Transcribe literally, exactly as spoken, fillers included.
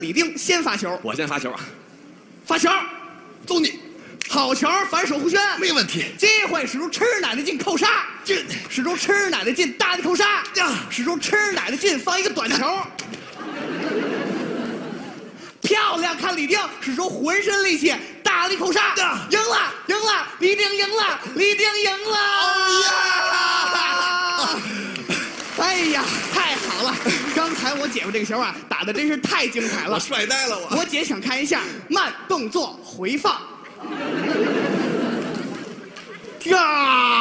李丁先发球， 我先发球啊！ 发球， 走你！ 好球，反手弧旋， 没问题。 机会使出吃奶奶劲扣杀， 这使出吃奶奶劲大力扣杀， 呀， 使出吃奶奶劲放一个短球。漂亮，看李丁使出浑身力气大力扣杀， 呀， 赢了，赢了，李丁赢了，李丁赢了！ 哦呀！ 哎呀，太好了！刚才我姐夫这个球啊，打的真是太精彩了， 我帅呆了我。 我姐想看一下慢动作回放。呀！